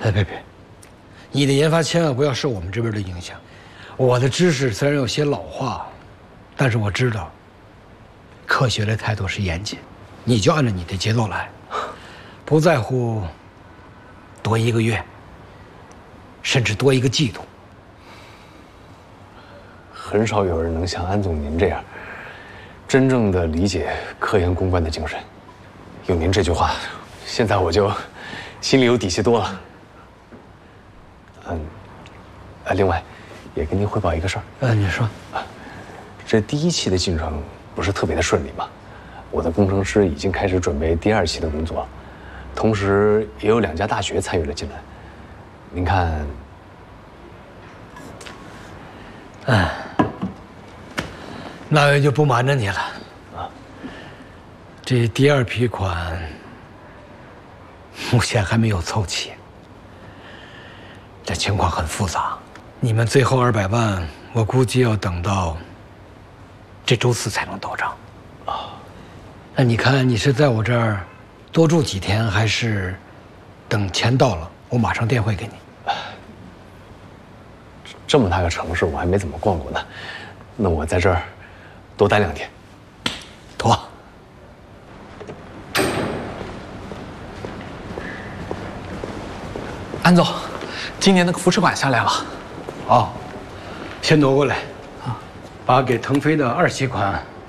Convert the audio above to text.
别，你的研发千万不要受我们这边的影响。我的知识虽然有些老化，但是我知道，科学的态度是严谨。你就按照你的节奏来，不在乎多1个月，甚至多1个季度。 很少有人能像安总您这样，真正的理解科研攻关的精神。有您这句话，现在我就心里有底气多了。另外，也跟您汇报一个事儿。 你说。 这第1期的进程不是特别的顺利吗？我的工程师已经开始准备第2期的工作，同时也有2家大学参与了进来。您看， 那我就不瞒着你了。这第2批款目前还没有凑齐，这情况很复杂。你们最后200万，我估计要等到这周4才能到账。那你看，你是在我这儿多住几天，还是等钱到了我马上电汇给你？ 这么大个城市，我还没怎么逛过呢。那我在这儿多待2天。 妥。 安总，今年那个扶持款下来了。 先挪过来，把给腾飞的2期款